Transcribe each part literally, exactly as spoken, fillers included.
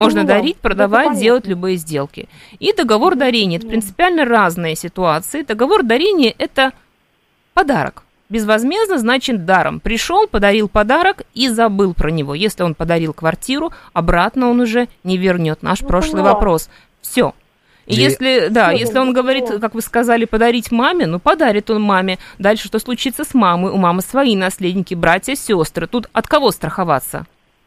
Можно ну, дарить, да, продавать, делать любые сделки. И договор дарения – это принципиально разные ситуации. Договор дарения – это подарок. Безвозмездно значит даром. Пришел, подарил подарок и забыл про него. Если он подарил квартиру, обратно он уже не вернет. Наш ну, прошлый поняла. Вопрос. Все. И если, да, Все, если он говорит, как вы сказали, подарить маме, ну, подарит он маме. Дальше что случится с мамой? У мамы свои наследники, братья, сестры. Тут от кого страховаться?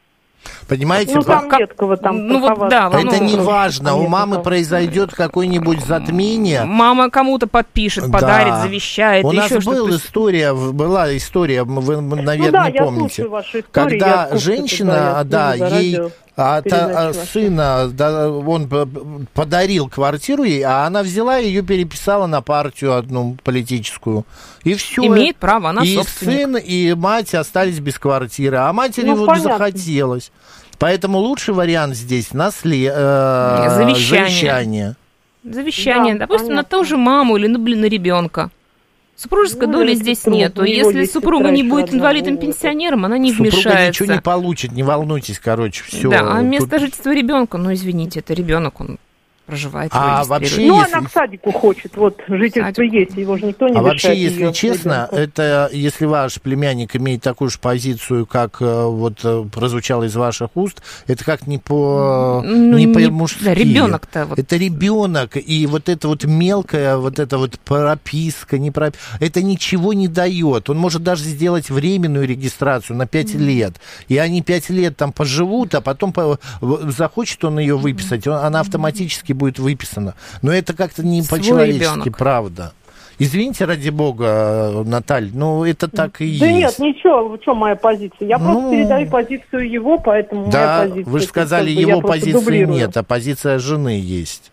Понимаете, ну, там как... нет кого там ну, вот, да, это ну, не важно, у мамы произойдет какое-нибудь затмение. Мама кому-то подпишет, подарит, да. завещает. У нас еще был история, была история, вы, наверное, ну, да, не помните, я ваши истории, когда я женщина, да, да ей... А та, сына, да, он подарил квартиру ей, а она взяла и ее переписала на партию одну политическую. И все. Имеет право, она и собственник. И сын, и мать остались без квартиры. А матери ну, вот понятно. захотелось. Поэтому лучший вариант здесь насле... э, завещание. завещание. Завещание. Да, допустим, понятно. на ту же маму или, ну, блин, на ребенка. Супружеской ну, доли здесь супруг, нету. Если супруга не будет инвалидом-пенсионером, она не супруга вмешается. Супруга ничего не получит, не волнуйтесь, короче, все. Да, а место Тут... жительства ребенка, ну, извините, это ребенок, он проживает. А вообще, ну, если... она к садику хочет, вот жительство Садику. Есть, его же никто не а лишает. А вообще, если ее честно, ребенку. Это если ваш племянник имеет такую же позицию, как вот прозвучало из ваших уст, это как не по ну, не, не по-мужски. Да, ребенок-то вот. Это ребенок, и вот это вот мелкая, вот эта вот прописка, не прописка, это ничего не дает. Он может даже сделать временную регистрацию на пять mm. лет, и они пять лет там поживут, а потом по... захочет он ее выписать, он, она автоматически будет выписана. Но это как-то не Свой по-человечески, ребенок. правда. Извините, ради бога, Наталья, ну это так и да есть. Да нет, ничего, в чем моя позиция? Я ну, просто передаю позицию его, поэтому да, моя позиция... вы же сказали, его позиции нет, а позиция жены есть.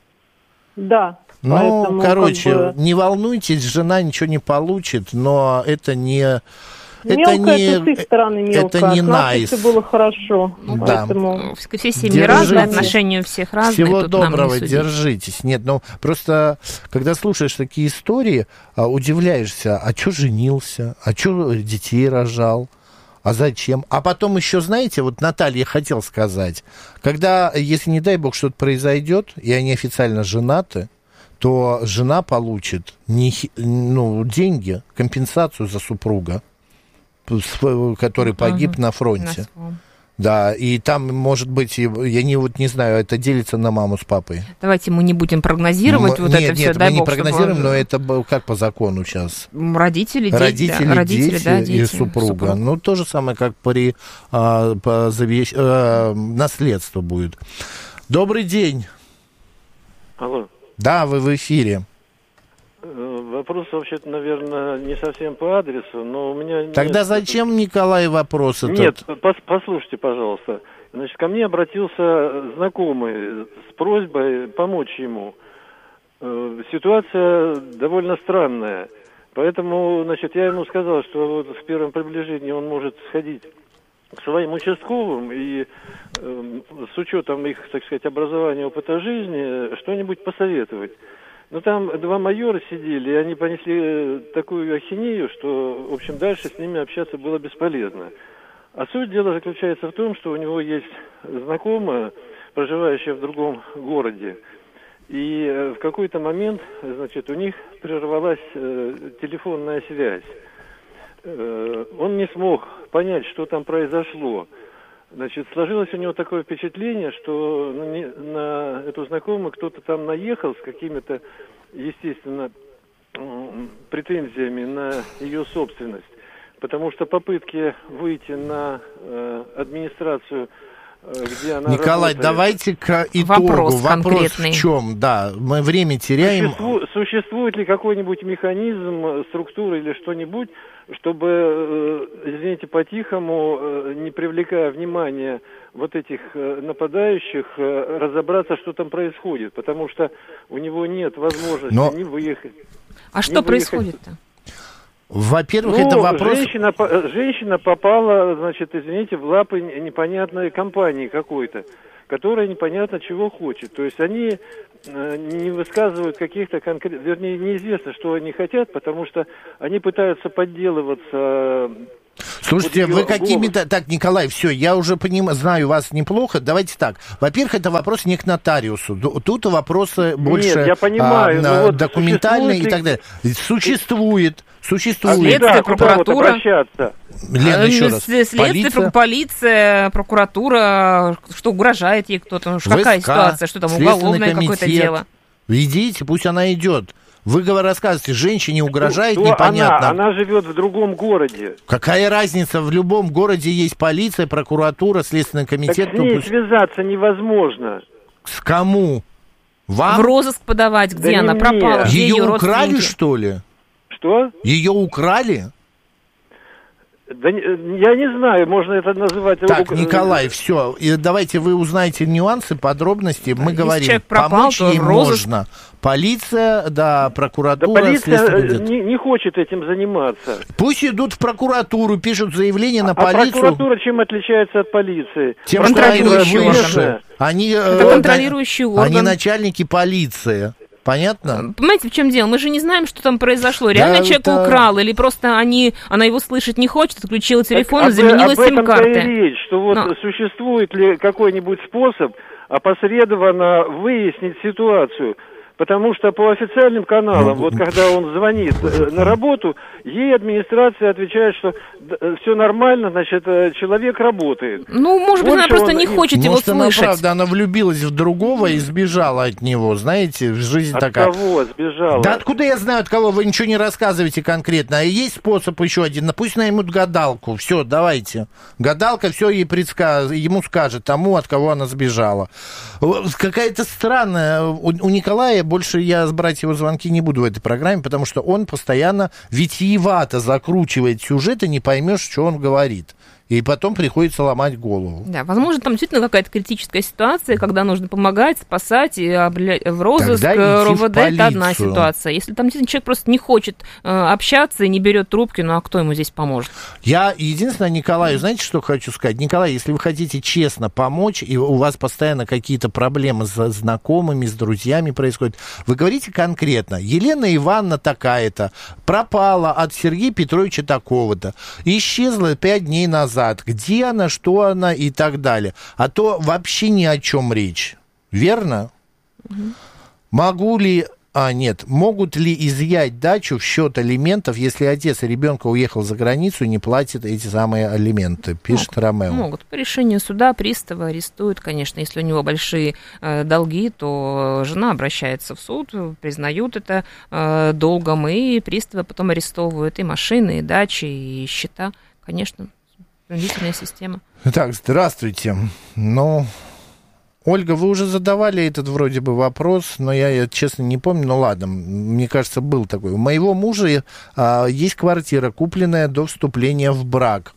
Да. Ну, поэтому, короче, как бы... не волнуйтесь, жена ничего не получит, но это не... Мелко это не, это с их стороны мелко. Это не nice. Все было хорошо. Да. Поэтому... Все семьи Держитесь. Разные, отношения у всех разные. Всего тут доброго, держитесь. Нет, ну просто, когда слушаешь такие истории, удивляешься, а что женился, а что детей рожал, а зачем? А потом еще, знаете, вот Наталья хотел сказать, когда, если не дай бог что-то произойдет, и они официально женаты, то жена получит не, ну, деньги, компенсацию за супруга, который погиб uh-huh. на фронте. На да, и там, может быть, я не, вот, не знаю, это делится на маму с папой. Давайте мы не будем прогнозировать М- вот нет, это нет, все. Нет, дай мы бог, не прогнозируем, чтобы... но это как по закону сейчас? Родители, дети, Родители, да. Родители, дети, да, дети и супруга. супруг. Ну, то же самое, как при а, по завещ... а, наследство будет. Добрый день. Алло. Да, вы в эфире. Вопрос, вообще-то, наверное, не совсем по адресу, но у меня... Тогда нет... зачем, Николай, вопрос этот? Нет, пос- послушайте, пожалуйста. Значит, ко мне обратился знакомый с просьбой помочь ему. Ситуация довольно странная. Поэтому, значит, я ему сказал, что вот в первом приближении он может сходить к своим участковым и э, с учетом их, так сказать, образования, опыта жизни, что-нибудь посоветовать. Ну, там два майора сидели, и они понесли такую ахинею, что, в общем, дальше с ними общаться было бесполезно. А суть дела заключается в том, что у него есть знакомая, проживающая в другом городе. И в какой-то момент, значит, у них прервалась э, телефонная связь. Э, он не смог понять, что там произошло. Значит, сложилось у него такое впечатление, что на, не, на эту знакомую кто-то там наехал с какими-то, естественно, претензиями на ее собственность. Потому что попытки выйти на э, администрацию, э, где она Николай, работает... давайте к итогу. Вопрос, Вопрос в чем? Да, мы время теряем. Существу, существует ли какой-нибудь механизм, структура или что-нибудь, чтобы, э, извините, по-тихому, э, не привлекая внимания вот этих э, нападающих, э, разобраться, что там происходит, потому что у него нет возможности Но... ни выехать. А что происходит-то? Во-первых, ну, это вопрос... Женщина, женщина попала, значит, извините, в лапы непонятной компании какой-то, которая непонятно чего хочет. То есть они э, не высказывают каких-то конкретных... Вернее, неизвестно, что они хотят, потому что они пытаются подделываться... Слушайте, вот вы её какими-то... голос. Так, Николай, все, я уже понимаю, знаю вас неплохо. Давайте так. Во-первых, это вопрос не к нотариусу. Тут вопросы больше Нет, я понимаю, а, но вот документальные и существует так далее. Существует, А существует. Следствие, куда, куда вот прокуратура. обращаться? Лена, еще раз. Следствие, Полиция, полиция, прокуратура, что угрожает ей кто-то, какая ВСК, ситуация, что там, Следственный уголовное какое-то комитет. дело. Идите, пусть она идет. Вы говор- рассказываете, женщине угрожает, Кто непонятно. Она, она живет в другом городе. Какая разница? В любом городе есть полиция, прокуратура, Следственный комитет. Так с ней Ну, пусть- связаться невозможно. С кому? В Вам? розыск подавать, где Да она не пропала, мне. где Ее ее украли, родственники. что ли? Что? Ее украли? Да не- я не знаю, можно это называть... Так, ук- Николай, все. И давайте вы узнаете нюансы, подробности. Мы если говорим, человек пропал, помочь то ей розыск. можно. Полиция, да, Да прокуратура, полиция Следственный э, комитет. не, не хочет этим заниматься. Пусть идут в прокуратуру, пишут заявление на А полицию. прокуратура чем отличается от полиции? Тем, что они Контролирующий выше. орган. Они, Это э, контролирующий Они орган. начальники полиции. Понятно? Понимаете, в чем дело? Мы же не знаем, что там произошло. Реально Да, человек это- украл, или просто они, она его слышать не хочет, отключила телефон Так и об- заменила об этом-то сим-карты. и речь, что вот Но- существует ли какой-нибудь способ опосредованно выяснить ситуацию. Потому что по официальным каналам, Ну, вот когда он звонит э, на работу, ей администрация отвечает, что все нормально, значит, э, человек работает. Ну, может быть, она Больше просто он не и- хочет его Может, она слышать. правда, она влюбилась в другого и сбежала от него. Знаете, жизнь От такая. кого сбежала? Да откуда я знаю, от кого? Вы ничего не рассказываете конкретно. А есть способ еще один. Ну, пусть наймут гадалку. Все, давайте. Гадалка все ей предсказ... ему скажет, тому, от кого она сбежала. Какая-то странная. У, у Николая больше я брать его звонки не буду в этой программе, потому что он постоянно витиевато закручивает сюжет, и не поймешь, что он говорит. И потом приходится ломать голову. Да, возможно, там действительно какая-то критическая ситуация, когда нужно помогать, спасать, и обля- в розыск, Тогда идти в РОВД, это одна полицию. ситуация. Если там действительно человек просто не хочет э, общаться и не берет трубки, ну а кто ему здесь поможет? Я единственное, Николаю, знаете, что хочу сказать? Николай, если вы хотите честно помочь, и у вас постоянно какие-то проблемы с знакомыми, с друзьями происходят, вы говорите конкретно. Елена Ивановна такая-то пропала от Сергея Петровича такого-то, исчезла пять дней назад. Где она, что она и так далее. А то вообще ни о чем речь. Верно? Угу. Могу ли... А, нет. Могут ли изъять дачу в счет алиментов, если отец ребенка уехал за границу и не платит эти самые алименты? Пишет могут, Ромео. Могут. По решению суда пристава арестуют, конечно. Если у него большие э, долги, то жена обращается в суд, признают это э, долгом, и приставы потом арестовывают и машины, и дачи, и счета. Конечно, принудительная система. Так, здравствуйте. Ну... Ольга, вы уже задавали этот вроде бы вопрос, но я, я честно не помню. Ну ладно, мне кажется, был такой. У моего мужа а, есть квартира, купленная до вступления в брак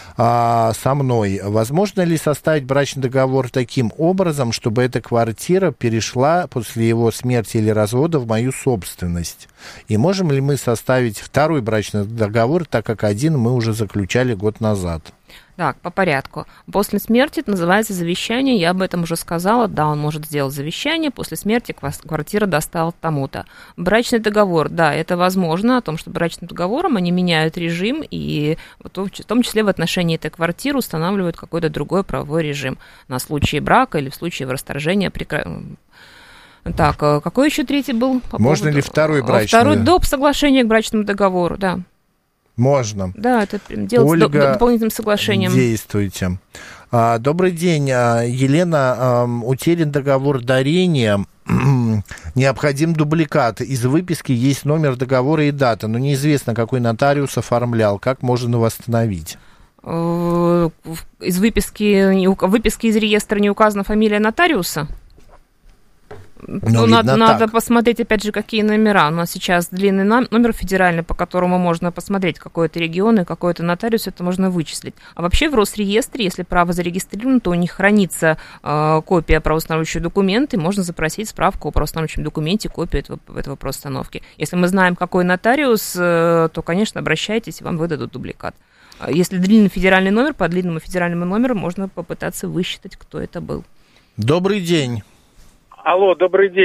а, со мной. Возможно ли составить брачный договор таким образом, чтобы эта квартира перешла после его смерти или развода в мою собственность? И можем ли мы составить второй брачный договор, так как один мы уже заключали год назад? Так, по порядку. После смерти это называется завещание, я об этом уже сказала. Да, он может сделать завещание, после смерти квартира досталась тому-то. Брачный договор, да, это возможно, о том, что брачным договором они меняют режим, и в том числе в отношении этой квартиры устанавливают какой-то другой правовой режим на случай брака или в случае расторжения прекра... Так, какой еще третий был? По Можно поводу... ли второй брачный? Второй доп. Соглашения к брачному договору, да. Можно. Да, это делается Ольга, до, дополнительным соглашением. Действуйте. А, добрый день, Елена. А, утерян договор дарения. Необходим дубликат. Из выписки есть номер договора и дата, но неизвестно, какой нотариус оформлял. Как можно восстановить? Из выписки, выписки из реестра не указана фамилия нотариуса? Ну, ну, надо, надо так. посмотреть, опять же, какие номера. У нас сейчас длинный номер федеральный, по которому можно посмотреть, какой это регион и какой это нотариус, это можно вычислить. А вообще в Росреестре, если право зарегистрировано, то у них хранится э, копия правоустанавливающего документа, и можно запросить справку о правоустанавливающем документе, копию этого, этого правоустановки. Если мы знаем, какой нотариус, э, то, конечно, обращайтесь, и вам выдадут дубликат. Если длинный федеральный номер, по длинному федеральному номеру можно попытаться высчитать, кто это был. Добрый день. Алло, добрый день.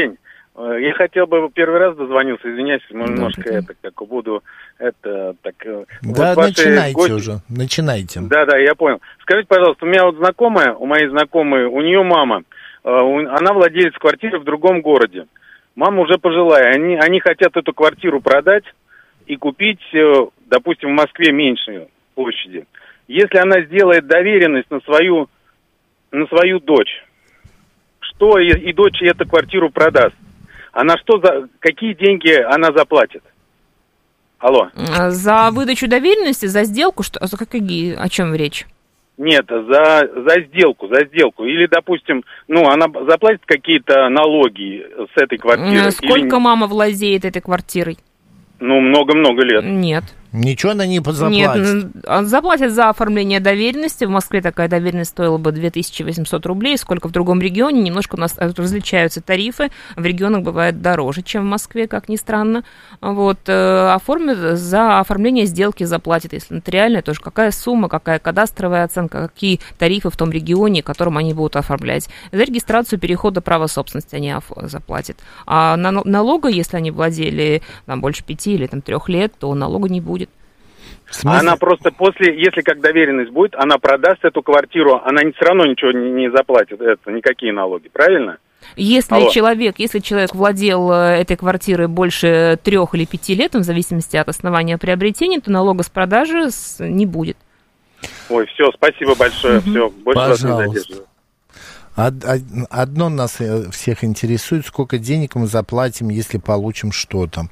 Я хотел бы, первый раз дозвонился, извиняюсь, немножко это, как буду, это, так... Да, вот начинайте гости... уже, начинайте. Да, да, я понял. Скажите, пожалуйста, у меня вот знакомая, у моей знакомой, у нее мама, она владелец квартиры в другом городе. Мама уже пожилая, они, они хотят эту квартиру продать и купить, допустим, в Москве меньшей площади. Если она сделает доверенность на свою, на свою дочь, что и, и дочь эту квартиру продаст, она что за, какие деньги она заплатит? Алло. За выдачу доверенности, за сделку, что, за какие, о чем речь? Нет, за, за сделку, за сделку. Или, допустим, ну, она заплатит какие-то налоги с этой квартиры. Сколько или... мама владеет этой квартирой? Ну, много-много лет. Нет. Ничего она не заплатит. Нет, заплатит за оформление доверенности. В Москве такая доверенность стоила бы две тысячи восемьсот рублей. Сколько в другом регионе. Немножко у нас различаются тарифы. В регионах бывает дороже, чем в Москве, как ни странно. Вот, оформит, за оформление сделки заплатит. Если нотариальная, тоже какая сумма, какая кадастровая оценка, какие тарифы в том регионе, которым они будут оформлять. За регистрацию перехода права собственности они заплатят. А налога, если они владели там, больше пяти или там, трех лет, то налога не будет. Она просто после, если как доверенность будет, она продаст эту квартиру, она все равно ничего не, не заплатит, это, никакие налоги, правильно? Если Алло. человек, если человек владел этой квартирой больше трех или пяти лет, в зависимости от основания приобретения, то налога с продажи не будет. Ой, все, спасибо большое, угу. все, больше Пожалуйста. вас не задерживаю. Одно нас всех интересует, сколько денег мы заплатим, если получим что-то.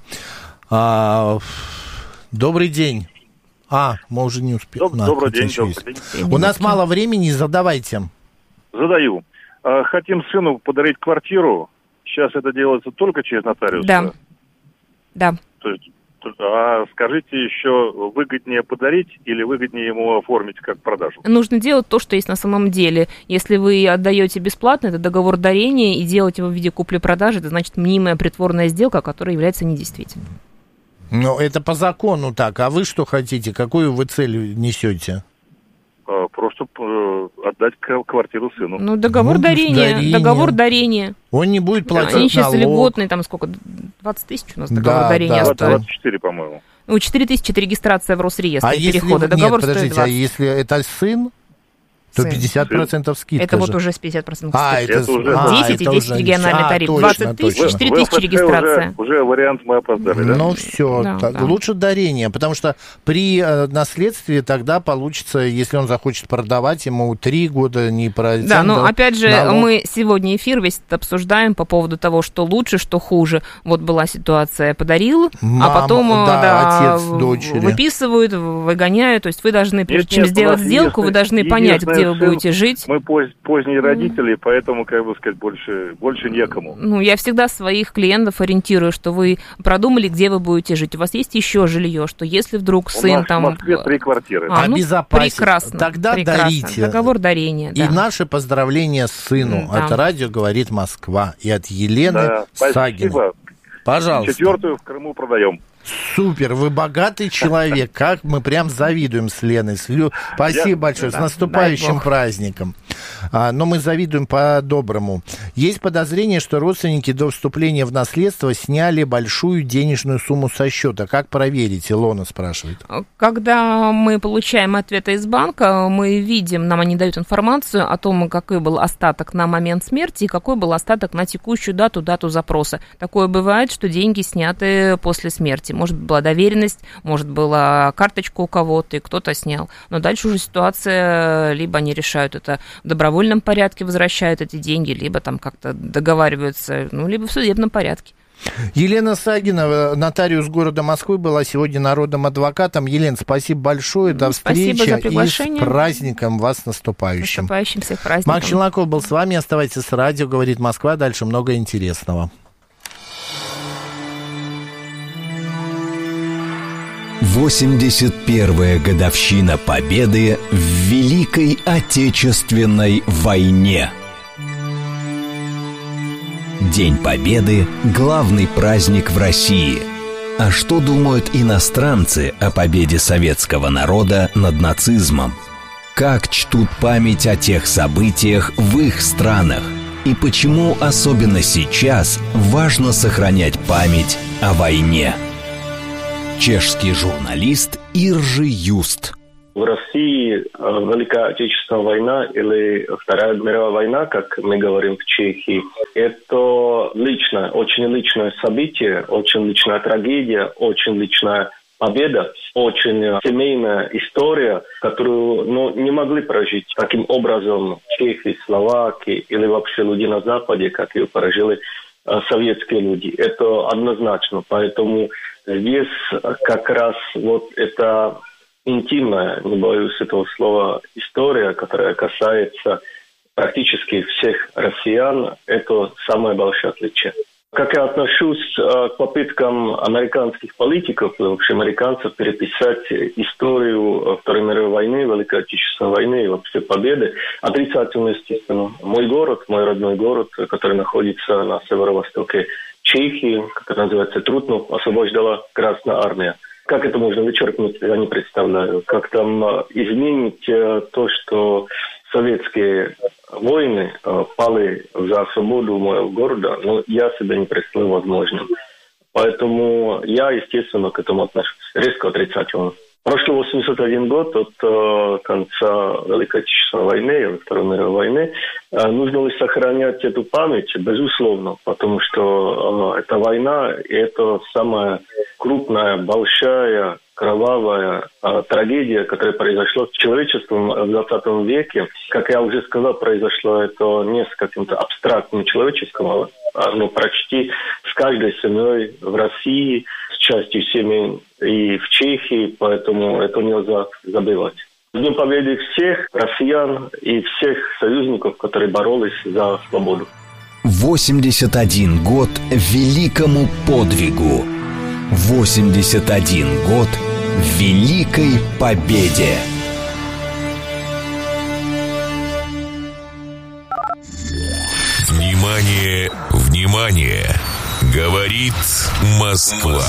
А, добрый день. А, мы уже не успели. Доб- добрый день, добрый день. У нас мало времени, задавайте. Задаю. А, хотим сыну подарить квартиру. Сейчас это делается только через нотариуса? Да. Да. То есть, а скажите еще, выгоднее подарить или выгоднее ему оформить как продажу? Нужно делать то, что есть на самом деле. Если вы отдаете бесплатно, это договор дарения, и делать его в виде купли-продажи, это значит мнимая притворная сделка, которая является недействительной. Ну, это по закону так. А вы что хотите? Какую вы цель несете? А, просто э, отдать квартиру сыну. Ну, договор ну, дарения. дарения. Договор дарения. Он не будет платить Они сейчас налог. льготные, там сколько? двадцать тысяч у нас договор да, дарения да, стоит. двадцать четыре, по-моему. Ну, четыре тысячи это регистрация в Росреестре, а перехода. Если... Договор Нет, подождите, стоит двадцать. А если это сын? То пятьдесят процентов скидка. Это же. Вот уже с пятьдесят процентов а, скидка. Это, это уже, а, десять это и десять уже... региональный а, тариф. точно, двадцать тысяч, четыре тысячи регистрация. Уже, уже вариант мы опоздали, да? Ну, все. Да, так, да. Лучше дарение, потому что при э, наследстве тогда получится, если он захочет продавать, ему три года не пройти. Да, но опять же, налог. мы сегодня эфир весь обсуждаем по поводу того, что лучше, что хуже. Вот была ситуация, подарил, Мама, а потом да, да, отец дочери. Выписывают, выгоняют. То есть вы должны, прежде нет, чем нет, сделать сделку, вы должны понять, где вы сын, будете жить. Мы поз- поздние родители, поэтому, как бы сказать, больше, больше некому. Ну, я всегда своих клиентов ориентирую, что вы продумали, где вы будете жить. У вас есть еще жилье, что если вдруг У сын нас там... в Москве три квартиры. А, ну, Обезопасить. прекрасно. Тогда прекрасно. дарите. Договор дарения, да. И наши поздравления сыну. Да. От радио «Говорит Москва». И от Елены Да, Сагиной. спасибо. Пожалуйста. Четвертую в Крыму продаем. Супер, вы богатый человек. Как мы прям завидуем с Леной. С Лю... Спасибо Я... большое. Да, с наступающим дай праздником. А, но мы завидуем по-доброму. Есть подозрение, что родственники до вступления в наследство сняли большую денежную сумму со счета. Как проверить? Илона спрашивает. Когда мы получаем ответы из банка, мы видим, нам они дают информацию о том, какой был остаток на момент смерти и какой был остаток на текущую дату, дату запроса. Такое бывает, что деньги сняты после смерти. Может, была доверенность, может, была карточка у кого-то, и кто-то снял. Но дальше уже ситуация, либо они решают это в добровольном порядке, возвращают эти деньги, либо там как-то договариваются, ну, либо в судебном порядке. Елена Сагина, нотариус города Москвы, была сегодня народным адвокатом. Елена, спасибо большое, до спасибо встречи за приглашение. И с праздником вас наступающим. Наступающим всех праздником. Макс Челноков был с вами, оставайтесь с радио, говорит Москва, дальше много интересного. восемьдесят первая годовщина Победы в Великой Отечественной войне. День Победы – главный праздник в России. А что думают иностранцы о победе советского народа над нацизмом? Как чтут память о тех событиях в их странах? и почему особенно сейчас важно сохранять память о войне. Чешский журналист Иржи Юст. В России Великая Отечественная война или Вторая мировая война, как мы говорим в Чехии, это личное, очень личное событие, очень личная трагедия, очень личная победа, очень семейная история, которую ну, не могли прожить таким образом чехи, словаки или вообще люди на Западе, как ее прожили советские люди. Это однозначно. Поэтому здесь как раз вот это интимная, не боюсь этого слова, история, которая касается практически всех россиян, это самое большое отличие. Как я отношусь к попыткам американских политиков, вообще американцев, переписать историю Второй мировой войны, Великой Отечественной войны и вообще победы, отрицательно, естественно. Мой город, мой родной город, который находится на северо-востоке Чехии, который называется Трутнов, освобождала Красная Армия. Как это можно вычеркнуть, я не представляю. Как там изменить то, что советские войны пали за свободу моего города, но я себя не представляю возможным. Поэтому я, естественно, к этому отношусь резко отрицательно. Прошло восемьдесят один год от э, конца Великой Отечественной войны или Второй мировой войны. Э, нужно ли сохранять эту память? Безусловно, потому что э, эта война – это самая крупная, большая, кровавая э, трагедия, которая произошла с человечеством в двадцатом веке. Как я уже сказал, произошло это не с каким-то абстрактным человеческим, а ну, почти с каждой семьей в России, с частью семей и в Чехии, поэтому это нельзя забывать. С Днем Победы всех россиян и всех союзников, которые боролись за свободу. восемьдесят один год великому подвигу. восемьдесят один год великой победе. Внимание, внимание! Говорит Москва.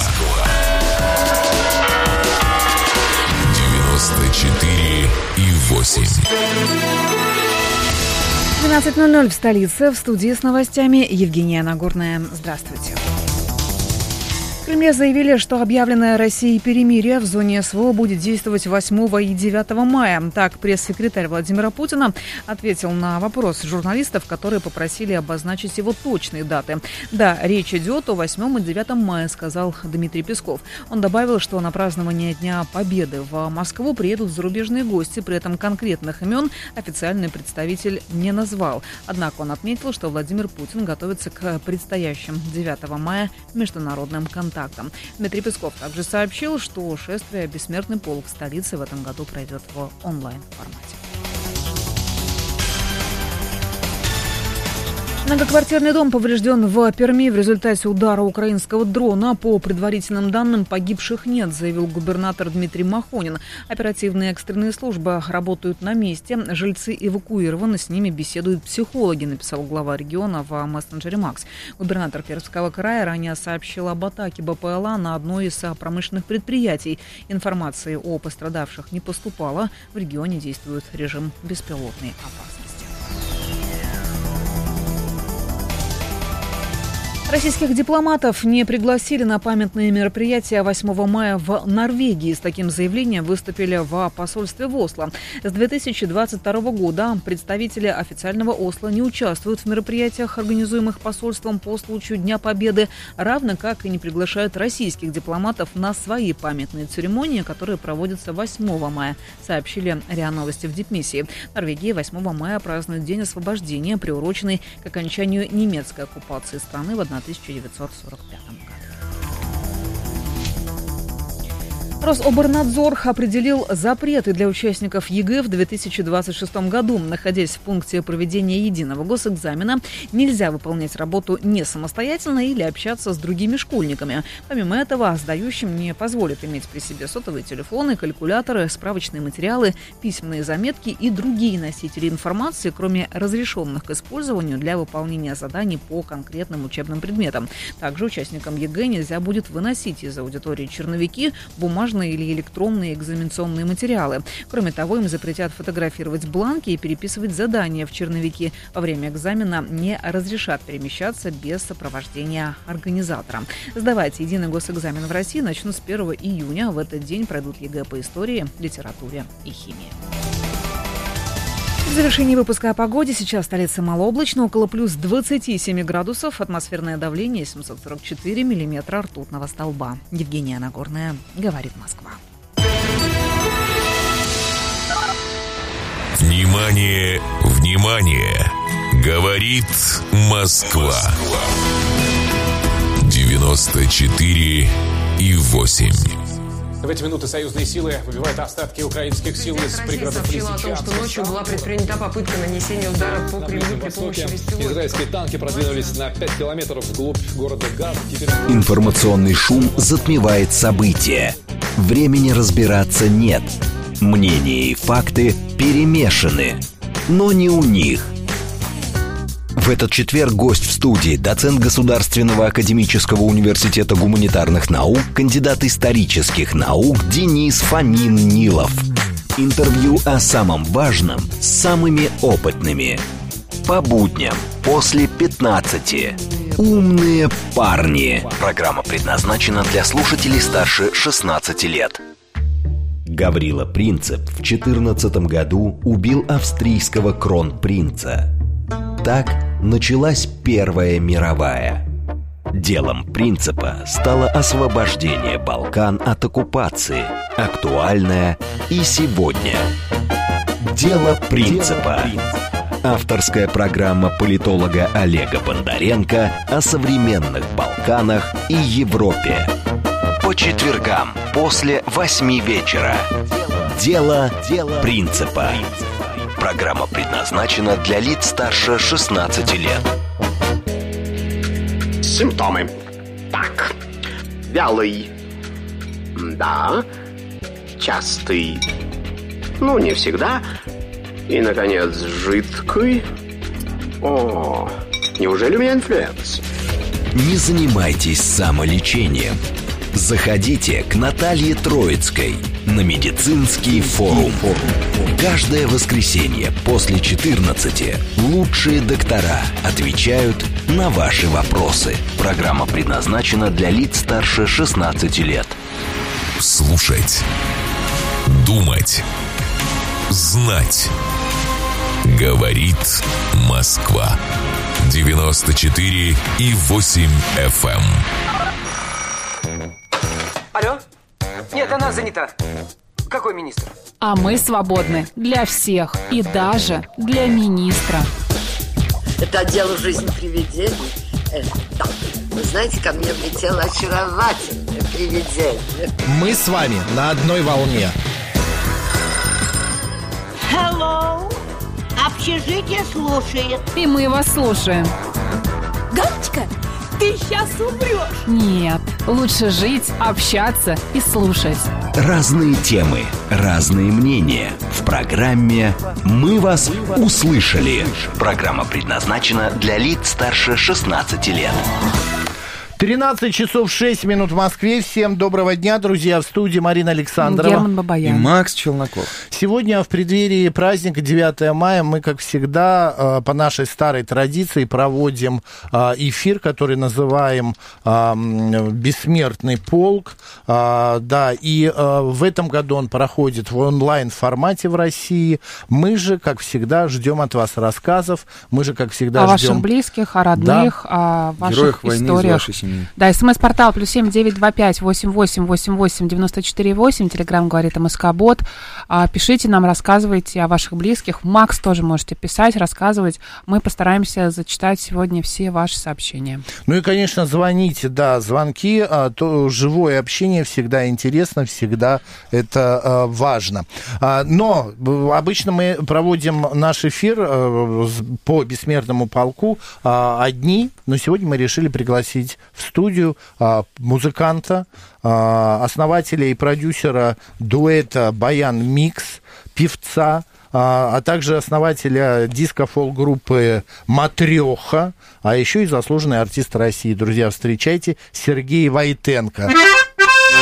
девяносто четыре и восемь. двенадцать ноль ноль в столице. В студии с новостями Евгения Нагорная. Здравствуйте. В Кремле заявили, что объявленное Россией перемирие в зоне СВО будет действовать восьмого и девятого мая. Так, пресс-секретарь Владимира Путина ответил на вопрос журналистов, которые попросили обозначить его точные даты. Да, речь идет о восьмом и девятом мая, сказал Дмитрий Песков. Он добавил, что на празднование Дня Победы в Москву приедут зарубежные гости, при этом конкретных имен официальный представитель не назвал. Однако он отметил, что Владимир Путин готовится к предстоящим девятого мая международным контактам. Дмитрий Песков также сообщил, что шествие «Бессмертный полк» в столице в этом году пройдет в онлайн-формате. Многоквартирный дом поврежден в Перми в результате удара украинского дрона. По предварительным данным, погибших нет, заявил губернатор Дмитрий Махонин. Оперативные экстренные службы работают на месте. Жильцы эвакуированы, с ними беседуют психологи, написал глава региона в мессенджере Макс. Губернатор Пермского края ранее сообщил об атаке БПЛА на одно из промышленных предприятий. Информации о пострадавших не поступало. В регионе действует режим беспилотной опасности. Российских дипломатов не пригласили на памятные мероприятия восьмого мая в Норвегии. С таким заявлением выступили в посольстве в Осло. С две тысячи двадцать второго года представители официального Осло не участвуют в мероприятиях, организуемых посольством по случаю Дня Победы, равно как и не приглашают российских дипломатов на свои памятные церемонии, которые проводятся восьмого мая, сообщили РИА Новости в дипмиссии. В Норвегии восьмого мая празднуют День освобождения, приуроченный к окончанию немецкой оккупации страны в тысяча девятьсот сорок пятом году. Рособорнадзор определил запреты для участников ЕГЭ в две тысячи двадцать шестом году. Находясь в пункте проведения единого госэкзамена, нельзя выполнять работу не самостоятельно или общаться с другими школьниками. Помимо этого, сдающим не позволят иметь при себе сотовые телефоны, калькуляторы, справочные материалы, письменные заметки и другие носители информации, кроме разрешенных к использованию для выполнения заданий по конкретным учебным предметам. Также участникам ЕГЭ нельзя будет выносить из аудитории черновики, бумажные бумажные или электронные экзаменационные материалы. Кроме того, им запретят фотографировать бланки и переписывать задания в черновики. Во время экзамена не разрешат перемещаться без сопровождения организатора. Сдавать единый госэкзамен в России начнут с первого июня. В этот день пройдут ЕГЭ по истории, литературе и химии. В завершении выпуска о погоде. Сейчас столица малооблачно, около плюс двадцати семи градусов. Атмосферное давление семьсот сорок четыре миллиметра ртутного столба. Евгения Нагорная, говорит Москва. Внимание, внимание! Говорит Москва. девяносто четыре и восемь. В эти минуты союзные силы выбивают остатки украинских сил из пригородов сообщила о том, что ночью была предпринята попытка нанесения удара по Кремлю при помощи беспилотников. Израильские танки продвинулись на пять километров вглубь города Газ. Теперь... Информационный шум затмевает события. Времени разбираться нет. Мнения и факты перемешаны. Но не у них. В этот четверг гость в студии, доцент Государственного академического университета гуманитарных наук, кандидат исторических наук Денис Фомин-Нилов. Интервью о самом важном с самыми опытными. По будням после пятнадцати. Умные парни. Программа предназначена для слушателей старше шестнадцати лет. Гаврила Принцип в четырнадцатом году убил австрийского кронпринца. Так началась Первая мировая. Делом Принципа стало освобождение Балкан от оккупации, актуальное и сегодня. Дело Принципа. Авторская программа политолога Олега Бондаренко о современных Балканах и Европе. По четвергам после восьми вечера. Дело Принципа. Программа предназначена для лиц старше шестнадцати лет. Симптомы. Так. Вялый. Да. Частый. Ну, не всегда. И, наконец, жидкий. О, неужели у меня инфлюенс? Не занимайтесь самолечением. Заходите к Наталье Троицкой на медицинский форум. Каждое воскресенье после четырнадцати лучшие доктора отвечают на ваши вопросы. Программа предназначена для лиц старше шестнадцати лет. Слушать, думать, знать. Говорит Москва. девяносто четыре и восемь эф эм. Алло? Нет, она занята. Какой министр? А мы свободны для всех и даже для министра. Это отдел «Жизнь привидений». Э, да. Вы знаете, ко мне влетело очаровательное привидение. Мы с вами на одной волне. Hello. Общежитие слушает. И мы вас слушаем. Галочка, ты сейчас умрешь. Нет, лучше жить, общаться и слушать. Разные темы, разные мнения. В программе «Мы вас услышали». Программа предназначена для лиц старше шестнадцати лет. тринадцать часов шесть минут в Москве. Всем доброго дня, друзья. В студии Марина Александрова. Герман Бабаян. И Макс Челноков. Сегодня в преддверии праздника девятого мая мы, как всегда, по нашей старой традиции проводим эфир, который называем «Бессмертный полк». Да, и в этом году он проходит в онлайн-формате в России. Мы же, как всегда, ждем от вас рассказов. Мы же, как всегда, о ждем... ваших близких, о родных, да. О ваших героях войны историях. из вашей семьи. Да, смс-портал плюс семь девять два пять восемь восемь восемь восемь девяносто четыре восемь. Телеграм говорит МСК-бот. Пишите нам, рассказывайте о ваших близких. Макс тоже можете писать, рассказывать. Мы постараемся зачитать сегодня все ваши сообщения. Ну и, конечно, звоните, да, звонки. То живое общение всегда интересно, всегда это важно. Но обычно мы проводим наш эфир по Бессмертному полку одни, но сегодня мы решили пригласить в студию а, музыканта, а, основателя и продюсера дуэта «Баян Микс», певца, а, а также основателя диско-фолк-группы «Матрёха», а еще и заслуженный артист России. Друзья, встречайте, Сергей Войтенко.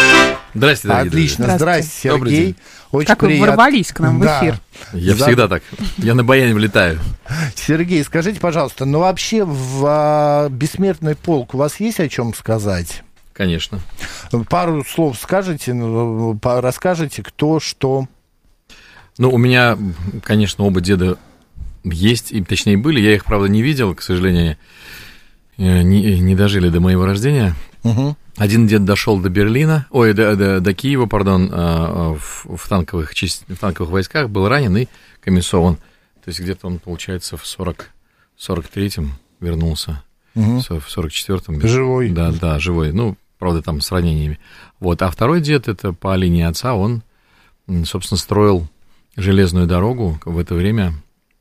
Здрасте, дорогие Отлично. друзья. Здрасте, Сергей. Очень как приятно. вы ворвались к нам в эфир. Да. Я За... всегда так. Я на баяне влетаю. Сергей, скажите, пожалуйста, ну вообще в а, «Бессмертный полк» у вас есть о чем сказать? Конечно. Пару слов скажете, расскажете, кто, что? Ну, у меня, конечно, оба деда есть, и, точнее, были. Я их, правда, не видел, к сожалению, не, не дожили до моего рождения. Угу. Один дед дошел до Берлина, ой, до, до, до Киева, пардон, в, в, танковых, в танковых войсках, был ранен и комиссован. То есть где-то он, получается, в сорок, сорок третьем вернулся, угу. в сорок четвёртом. Живой. Да, да, живой. Ну, правда, там с ранениями. Вот. А второй дед, это по линии отца, он, собственно, строил железную дорогу в это время,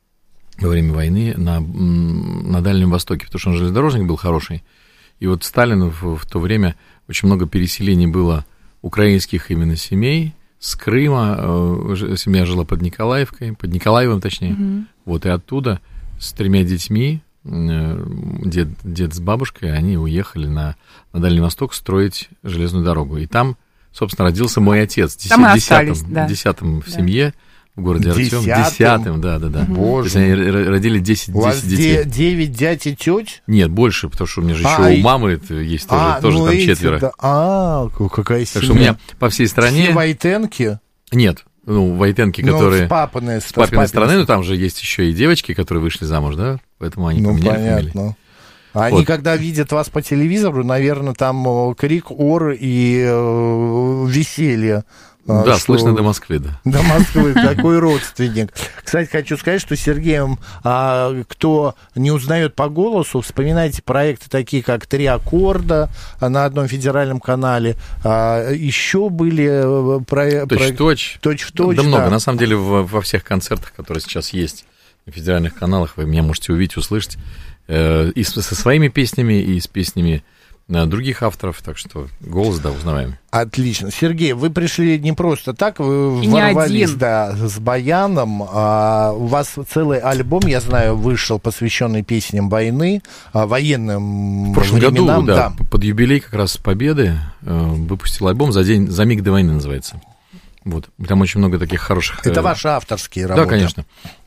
во время войны, на, на Дальнем Востоке, потому что он железнодорожник был хороший. И вот Сталин в, в то время очень много переселений было украинских именно семей с Крыма. Э, семья жила под Николаевкой, под Николаевым, точнее. Mm-hmm. Вот и оттуда с тремя детьми, э, дед, дед с бабушкой, они уехали на, на Дальний Восток строить железную дорогу. И там, собственно, родился мой отец, там десят, остались, десятым, да. десятым в да. семье. В городе Артем. Десятым? Десятым, да, да, да. Боже. То есть они родили десять, у вас десять детей. девять дядь и теть? Нет, больше, потому что у меня же а, еще и... у мамы есть тоже, а, тоже ну там эти, четверо. Да. А, какая семья. Так что у меня по всей стране... Все войтенки? Нет, ну, войтенки, ну, которые... с папиной, с папиной стороны, но там же есть еще и девочки, которые вышли замуж, да? Поэтому они ну, поменяли понятно. фамилии. Они, вот. Когда видят вас по телевизору, наверное, там крик, ор и э, веселье. Да, что... слышно до Москвы, да. До Москвы, такой родственник. Кстати, хочу сказать, что Сергеем, а, кто не узнает по голосу, вспоминайте проекты такие, как «Три аккорда» на одном федеральном канале. А, еще были проекты... Точь-в-точь. Точь-в-точь, да. Да много. Да. На самом деле, во, во всех концертах, которые сейчас есть на федеральных каналах, вы меня можете увидеть, услышать э, и со своими песнями, и с песнями других авторов, так что голос, да, узнаваемый. Отлично. Сергей, вы пришли не просто так, вы и ворвались, да, с баяном. А, у вас целый альбом, я знаю, вышел, посвященный песням войны, а, военным В прошлом временам. году, да, да, под юбилей как раз Победы э, выпустил альбом «За день, за миг до войны» называется. Вот. Там очень много таких хороших... Это э, ваши авторские работы? Да, конечно.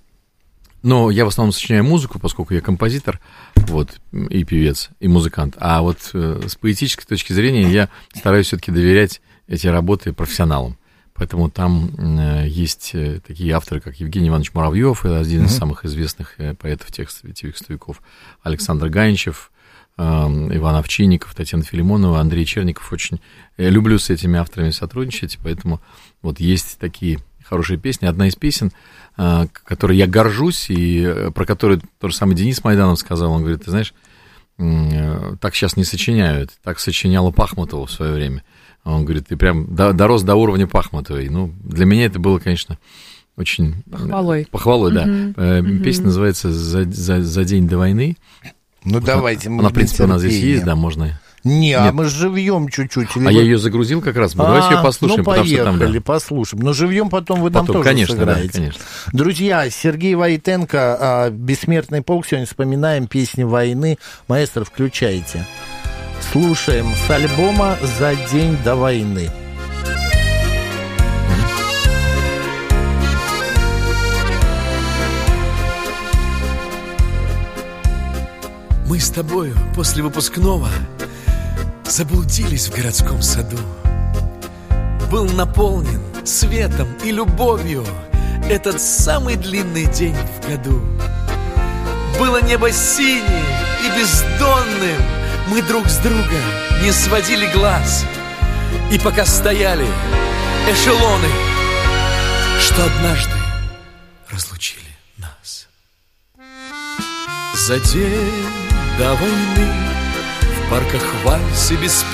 Но я в основном сочиняю музыку, поскольку я композитор, вот, и певец, и музыкант. А вот э, с поэтической точки зрения я стараюсь все-таки доверять эти работы профессионалам. Поэтому там э, есть э, такие авторы, как Евгений Иванович Муравьев, один mm-hmm. из самых известных э, поэтов текстов, текстовиков, Александр Ганичев, э, Иван Овчинников, Татьяна Филимонова, Андрей Черников. Очень я люблю с этими авторами сотрудничать, поэтому вот есть такие хорошие песни. Одна из песен, которой я горжусь, и про которую тот же самый Денис Майданов сказал, он говорит, ты знаешь, так сейчас не сочиняют, так сочиняла Пахмутова в свое время. Он говорит, ты прям дорос до уровня Пахмутовой. Ну, для меня это было, конечно, очень... Похвалой. Похвалой, да. Uh-huh. Песня uh-huh. называется «За, за, «За день до войны». Ну, вот давайте. Она, в принципе, у нас здесь есть, да, можно... Не, Нет. а мы живьем чуть-чуть. А вы... я ее загрузил как раз. А, давайте ее послушаем. Ну, поехали, потому что там, да. послушаем. Но живьем потом вы потом, нам тоже конечно, сыграете. Да, конечно. Друзья, Сергей Войтенко, «Бессмертный полк». Сегодня вспоминаем песни войны. Маэстро, включайте. Слушаем с альбома «За день до войны». Мы с тобою после выпускного заблудились в городском саду. Был наполнен светом и любовью этот самый длинный день в году. Было небо синее и бездонным, мы друг с друга не сводили глаз. И пока стояли эшелоны, что однажды разлучили нас. За день до войны в парках вальсы без